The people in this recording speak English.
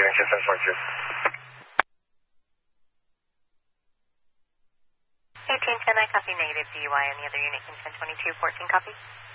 1042. 1810, I copy negative DUI. Any other unit can 1022, 14 copy.